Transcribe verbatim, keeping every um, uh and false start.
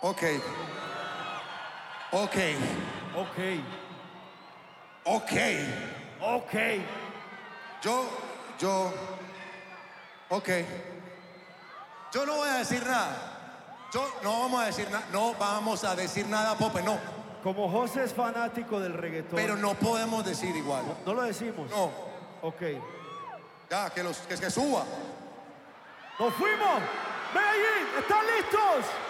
Ok. Ok. Ok. Ok. Ok. Yo, yo. Ok. Yo no voy a decir nada. Yo no vamos a decir nada. No vamos a decir nada, Pope, no. Como José es fanático del reggaetón. Pero no podemos decir igual. No, no lo decimos. No. Ok. Ya, que, los, que, que suba. ¡Nos fuimos! ¡Medellín! ¿Están listos?